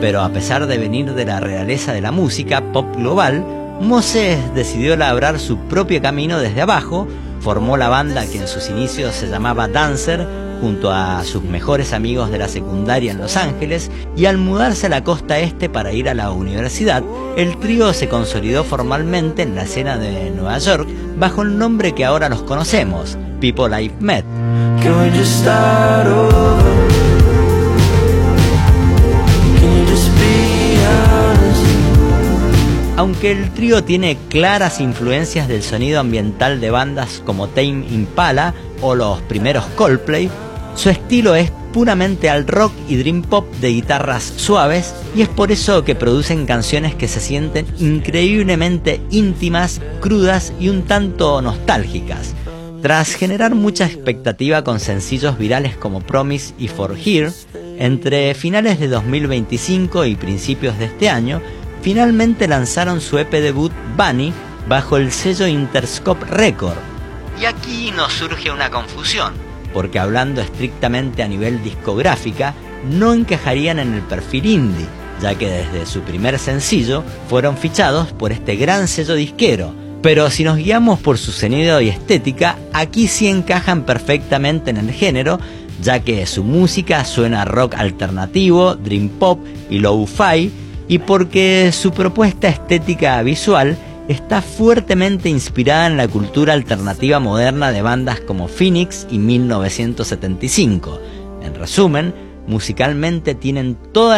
pero a pesar de venir de la realeza de la música pop global, Moses decidió labrar su propio camino desde abajo, formó la banda que en sus inicios se llamaba Dancer, junto a sus mejores amigos de la secundaria en Los Ángeles, y al mudarse a la costa este para ir a la universidad, el trío se consolidó formalmente en la escena de Nueva York bajo el nombre que ahora los conocemos, People I've Met. Aunque el trío tiene claras influencias del sonido ambiental de bandas como Tame Impala o los primeros Coldplay, su estilo es puramente al rock y dream pop de guitarras suaves, y es por eso que producen canciones que se sienten increíblemente íntimas, crudas y un tanto nostálgicas. Tras generar mucha expectativa con sencillos virales como Promise y For Here, entre finales de 2025 y principios de este año, finalmente lanzaron su EP debut Bunny bajo el sello Interscope Record. Y aquí nos surge una confusión, porque hablando estrictamente a nivel discográfica, no encajarían en el perfil indie, ya que desde su primer sencillo fueron fichados por este gran sello disquero. Pero si nos guiamos por su sonido y estética, aquí sí encajan perfectamente en el género, ya que su música suena a rock alternativo, dream pop y lo-fi, y porque su propuesta estética visual está fuertemente inspirada en la cultura alternativa moderna de bandas como Phoenix y 1975. En resumen, musicalmente tienen toda